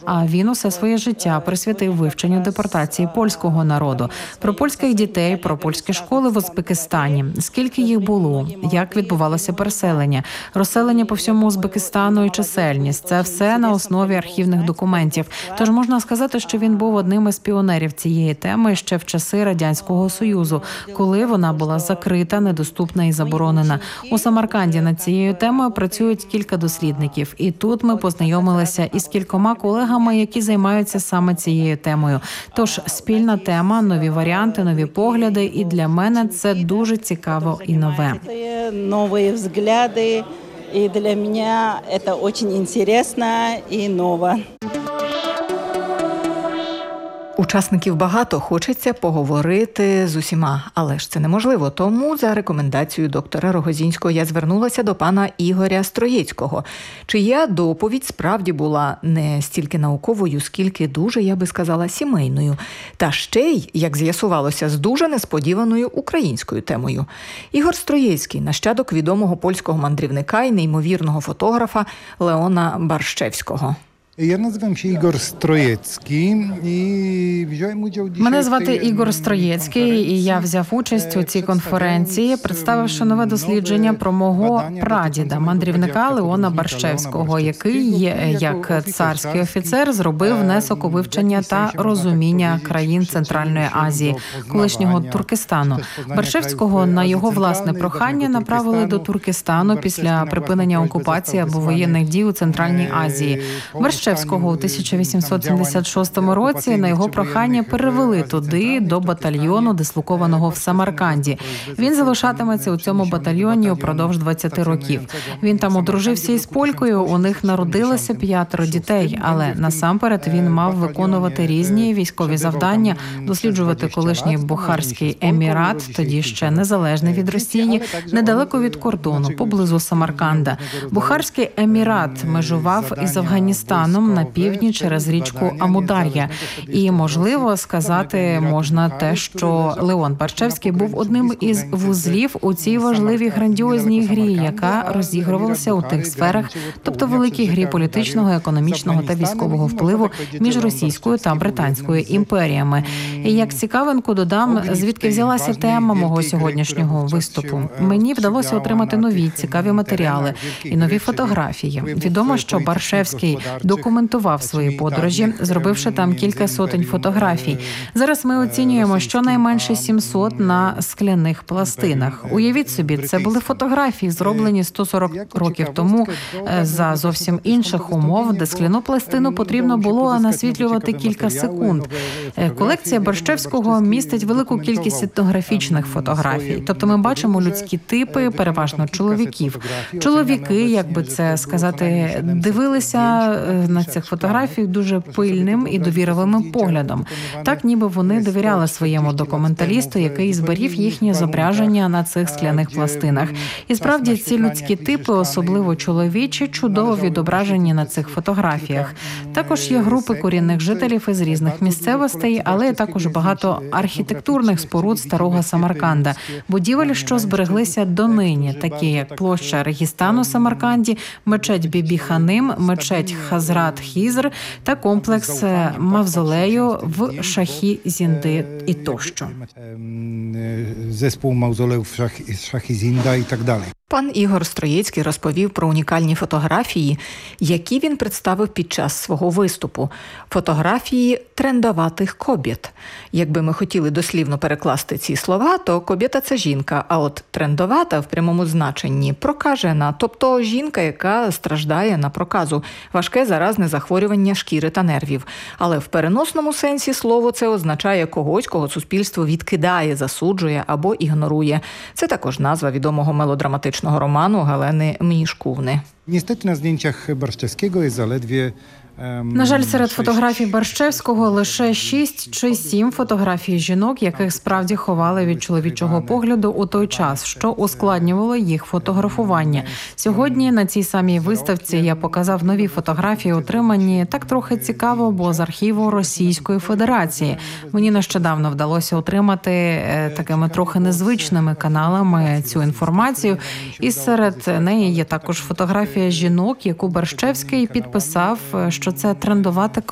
А він усе своє життя присвятив вивченню депортації польського народу, про польських дітей, про польські школи в Узбекистані, скільки їх було, як відбувалося переселення, розселення по всьому Узбекистану і чисельність. Це все на основі архівних документів. Тож можна сказати, що він був одним із піонерів цієї теми ще в часи Радянського Союзу, коли вона була закрита, недоступна і заборонена. У Самарканді над цією темою працюють кілька дослідників. І тут ми познайомилися із кількома колегами, які займаються саме цією темою. Тож спільна тема, нові варіанти, нові погляди. І для мене це дуже цікаво і нове. Нові погляди. І для мене це дуже цікаво і нове. Учасників багато, хочеться поговорити з усіма, але ж це неможливо. Тому за рекомендацією доктора Рогозінського я звернулася до пана Ігоря Строєцького, чия доповідь справді була не стільки науковою, скільки дуже, я би сказала, сімейною. Та ще й, як з'ясувалося, з дуже несподіваною українською темою. Ігор Строєцький – нащадок відомого польського мандрівника і неймовірного фотографа Леона Барщевського. Я називаю się Igor Strojecki і взяв участь. Мене звати Ігор Строєцький, і я взяв участь у цій конференції, представивши нове дослідження про мого прадіда, мандрівника Леона Барщевського, який, як царський офіцер, зробив внесок у вивчення та розуміння країн Центральної Азії, колишнього Туркестану. Барщевського на його власне прохання направили до Туркестану після припинення окупації або воєнних дій у Центральній Азії. Барщевського у 1876 році на його прохання перевели туди, до батальйону, дислокованого в Самарканді. Він залишатиметься у цьому батальйоні упродовж 20 років. Він там одружився із полькою, у них народилося 5 дітей, але насамперед він мав виконувати різні військові завдання, досліджувати колишній Бухарський емірат, тоді ще незалежний від Росії, недалеко від кордону, поблизу Самарканда. Бухарський емірат межував із Афганістаном на півдні через річку Амудар'я. І, можливо, сказати можна те, що Леон Барщевський був одним із вузлів у цій важливій грандіозній грі, яка розігрувалася у тих сферах, тобто великій грі політичного, економічного та військового впливу між Російською та Британською імперіями. І як цікавинку додам, звідки взялася тема мого сьогоднішнього виступу. Мені вдалося отримати нові цікаві матеріали і нові фотографії. Відомо, що Барщевський документував свої подорожі, зробивши там кілька сотень фотографій. Зараз ми оцінюємо щонайменше 700 на скляних пластинах. Уявіть собі, це були фотографії, зроблені 140 років тому за зовсім інших умов, де скляну пластину потрібно було насвітлювати кілька секунд. Колекція Барщевського містить велику кількість етнографічних фотографій. Тобто ми бачимо людські типи, переважно чоловіків. Чоловіки, як би це сказати, дивилися на цих фотографіях дуже пильним і довірливим поглядом. Так, ніби вони довіряли своєму документалісту, який зберіг їхні зображення на цих скляних пластинах. І справді ці людські типи, особливо чоловічі, чудово відображені на цих фотографіях. Також є групи корінних жителів із різних місцевостей, але також багато архітектурних споруд старого Самарканда. Будівель, що збереглися донині, такі як площа Регістану Самарканді, мечеть Бібі-Ханим, мечеть Хазрат-Хізр та комплекс мавзолею в Шахі-Зінди і тощо. Зespół mauzoleów Шахі-Зінда і так далі. Пан Ігор Строєцький розповів про унікальні фотографії, які він представив під час свого виступу. Фотографії трендоватих кобєт. Якби ми хотіли дослівно перекласти ці слова, то кобєта – це жінка, а от трендовата в прямому значенні – прокажена, тобто жінка, яка страждає на проказу, важке заразне захворювання шкіри та нервів. Але в переносному сенсі слово це означає когось, кого суспільство відкидає, засуджує або ігнорує. Це також назва відомого мелодраматичного роману Галени Мнішкувни. Niestety na zdjęciach Barszczewskiego jest zaledwie На жаль, серед фотографій Барщевського лише 6 чи 7 фотографій жінок, яких справді ховали від чоловічого погляду у той час, що ускладнювало їх фотографування. Сьогодні на цій самій виставці я показав нові фотографії, отримані так трохи цікаво, бо з архіву Російської Федерації. Мені нещодавно вдалося отримати такими трохи незвичними каналами цю інформацію. І серед неї є також фотографія жінок, яку Барщевський підписав, що це трендовата